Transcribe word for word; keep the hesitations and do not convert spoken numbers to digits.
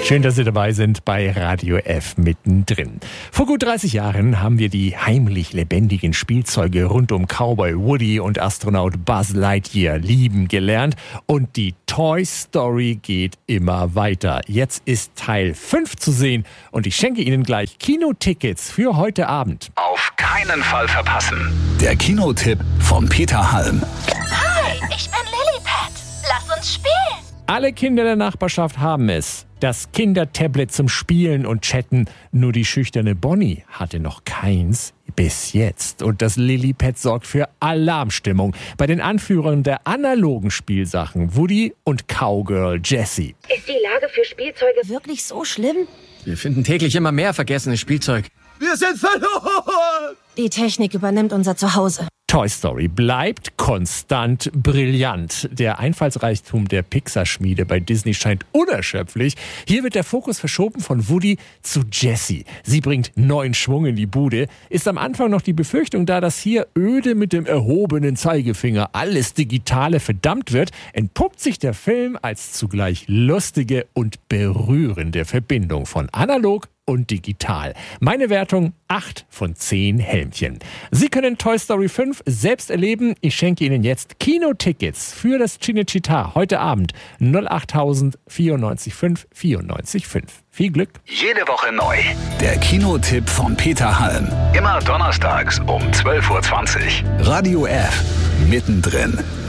Schön, dass Sie dabei sind bei Radio F mittendrin. Vor gut dreißig Jahren haben wir die heimlich lebendigen Spielzeuge rund um Cowboy Woody und Astronaut Buzz Lightyear lieben gelernt. Und die Toy Story geht immer weiter. Jetzt ist Teil fünf zu sehen und ich schenke Ihnen gleich Kinotickets für heute Abend. Auf keinen Fall verpassen. Der Kinotipp von Peter Halm. Hi, ich bin Lilliput. Lass uns spielen. Alle Kinder der Nachbarschaft haben es. Das Kindertablet zum Spielen und Chatten. Nur die schüchterne Bonnie hatte noch keins. Bis jetzt. Und das Lilliput sorgt für Alarmstimmung bei den Anführern der analogen Spielsachen Woody und Cowgirl Jessie. Ist die Lage für Spielzeuge wirklich so schlimm? Wir finden täglich immer mehr vergessenes Spielzeug. Wir sind verloren! Die Technik übernimmt unser Zuhause. Toy Story bleibt konstant brillant. Der Einfallsreichtum der Pixar-Schmiede bei Disney scheint unerschöpflich. Hier wird der Fokus verschoben von Woody zu Jessie. Sie bringt neuen Schwung in die Bude. Ist am Anfang noch die Befürchtung da, dass hier öde mit dem erhobenen Zeigefinger alles Digitale verdammt wird, entpuppt sich der Film als zugleich lustige und berührende Verbindung von analog und digital. Meine Wertung acht von zehn Helmchen. Sie können Toy Story fünf selbst erleben. Ich schenke Ihnen jetzt Kinotickets für das Cinecittà heute Abend null achttausend vierundneunzig fünf vierundneunzig fünf. Viel Glück. Jede Woche neu. Der Kinotipp von Peter Halm. Immer donnerstags um zwölf Uhr zwanzig. Radio F. Mittendrin.